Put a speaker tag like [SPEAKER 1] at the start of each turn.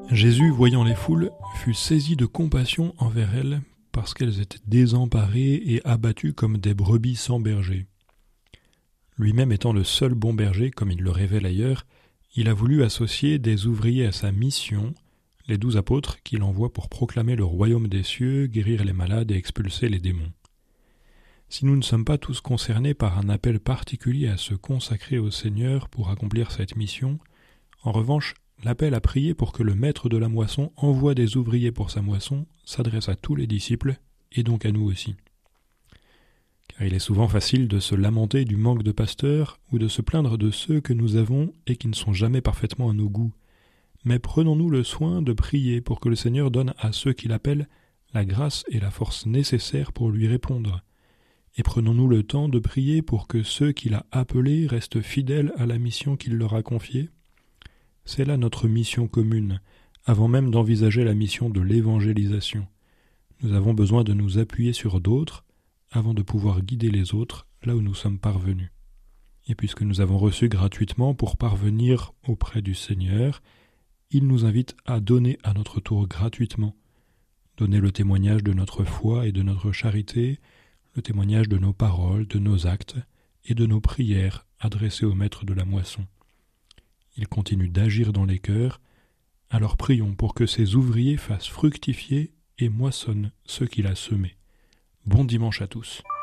[SPEAKER 1] Jésus, voyant les foules, fut saisi de compassion envers elles, parce qu'elles étaient désemparées et abattues comme des brebis sans berger. Lui-même étant le seul bon berger, comme il le révèle ailleurs, il a voulu associer des ouvriers à sa mission, les 12 apôtres qu'il envoie pour proclamer le royaume des cieux, guérir les malades et expulser les démons. Si nous ne sommes pas tous concernés par un appel particulier à se consacrer au Seigneur pour accomplir cette mission, en revanche, l'appel à prier pour que le maître de la moisson envoie des ouvriers pour sa moisson s'adresse à tous les disciples, et donc à nous aussi. Car il est souvent facile de se lamenter du manque de pasteurs ou de se plaindre de ceux que nous avons et qui ne sont jamais parfaitement à nos goûts. Mais prenons-nous le soin de prier pour que le Seigneur donne à ceux qu'il appelle la grâce et la force nécessaires pour lui répondre. Et prenons-nous le temps de prier pour que ceux qu'il a appelés restent fidèles à la mission qu'il leur a confiée. C'est là notre mission commune, avant même d'envisager la mission de l'évangélisation. Nous avons besoin de nous appuyer sur d'autres avant de pouvoir guider les autres là où nous sommes parvenus. Et puisque nous avons reçu gratuitement pour parvenir auprès du Seigneur, il nous invite à donner à notre tour gratuitement, donner le témoignage de notre foi et de notre charité, le témoignage de nos paroles, de nos actes et de nos prières adressées au Maître de la moisson. Il continue d'agir dans les cœurs, alors prions pour que ces ouvriers fassent fructifier et moissonnent ce qu'il a semé. Bon dimanche à tous.